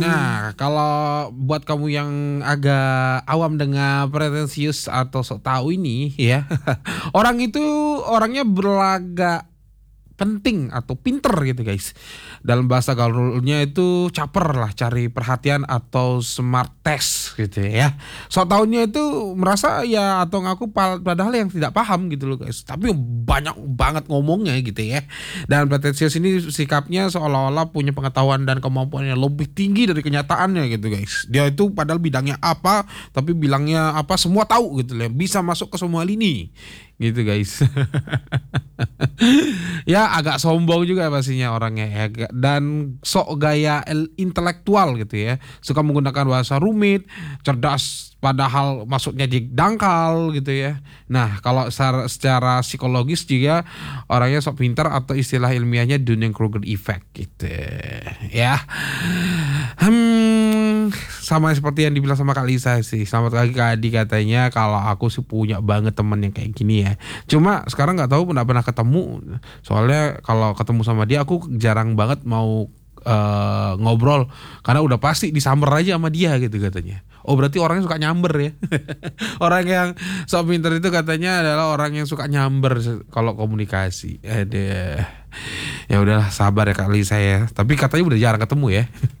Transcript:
Nah, kalau buat kamu yang agak awam dengan pretensius atau sok tahu ini ya, orang itu orangnya berlagak penting atau pinter gitu guys. Dalam bahasa gaulnya itu caper lah, cari perhatian atau smart test gitu ya. So taunya itu merasa ya atau ngaku padahal yang tidak paham gitu loh guys. Tapi banyak banget ngomongnya gitu ya. Dan pretensius ini sikapnya seolah-olah punya pengetahuan dan kemampuan yang lebih tinggi dari kenyataannya gitu guys. Dia itu padahal bidangnya apa, tapi bilangnya apa semua tahu gitu loh. Bisa masuk ke semua lini gitu guys. Ya agak sombong juga pastinya orangnya ya. Dan sok gaya intelektual gitu ya, suka menggunakan bahasa rumit, cerdas padahal maksudnya di dangkal gitu ya. Nah kalau secara psikologis juga orangnya sok pintar atau istilah ilmiahnya Dunning-Kruger effect gitu ya. Sama seperti yang dibilang sama Kak Lisa sih. Selamat pagi Kak Adi, katanya kalau aku sih punya banget temen yang kayak gini ya. Cuma sekarang nggak tahu pernah ketemu. Soalnya kalau ketemu sama dia aku jarang banget mau ngobrol karena udah pasti disamber aja sama dia gitu katanya. Oh berarti orangnya suka nyamber ya. Orang yang sok pinter itu katanya adalah orang yang suka nyamber kalau komunikasi. Ya udahlah sabar ya Kak Lisa ya. Tapi katanya udah jarang ketemu ya.